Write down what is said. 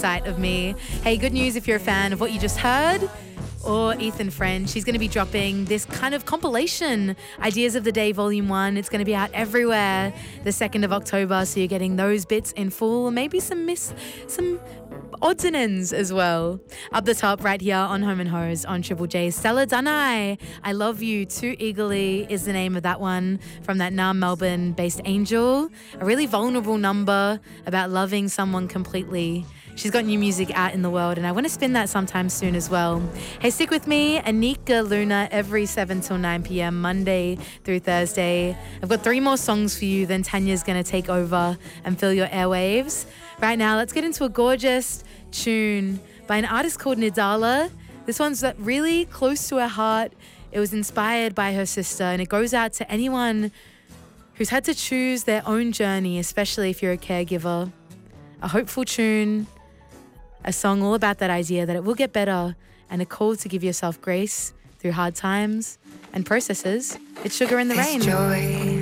sight of me. Hey, good news if you're a fan of what you just heard, or Ethan French. He's going to be dropping this kind of compilation, Ideas of the Day Volume 1. It's going to be out everywhere the 2nd of October, so you're getting those bits in full, maybe some odds and ends as well. Up the top right here on Home and Hose on Triple J, Stella Dunai, I Love You Too Eagerly is the name of that one, from that now Melbourne-based Angel. A really vulnerable number about loving someone completely. She's got new music out in the world, and I want to spin that sometime soon as well. Hey, stick with me, Anika Luna, every 7 till 9 p.m, Monday through Thursday. I've got 3 more songs for you, then Tanya's going to take over and fill your airwaves. Right now, let's get into a gorgeous tune by an artist called Nidala. This one's really close to her heart. It was inspired by her sister, and it goes out to anyone who's had to choose their own journey, especially if you're a caregiver. A hopeful tune, a song all about that idea that it will get better, and a call to give yourself grace through hard times and processes. It's Sugar in the Rain. Joy